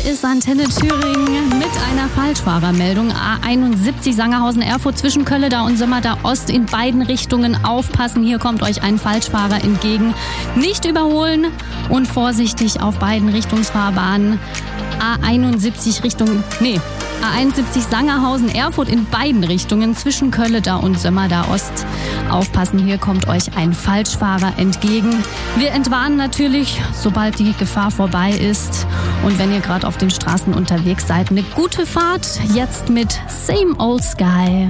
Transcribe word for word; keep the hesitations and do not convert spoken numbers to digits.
ist Antenne Thüringen mit einer Falschfahrermeldung. A einundsiebzig Sangerhausen-Erfurt zwischen Kölleda und Sömmerda Ost in beiden Richtungen aufpassen. Hier kommt euch ein Falschfahrer entgegen. Nicht überholen und vorsichtig auf beiden Richtungsfahrbahnen. A einundsiebzig Richtung, nee, A einundsiebzig Sangerhausen-Erfurt in beiden Richtungen zwischen Kölleda und Sömmerda Ost. Aufpassen, hier kommt euch ein Falschfahrer entgegen. Wir entwarnen natürlich, sobald die Gefahr vorbei ist. Und wenn ihr gerade auf den Straßen unterwegs seid, eine gute Fahrt. Jetzt mit Same Old Sky.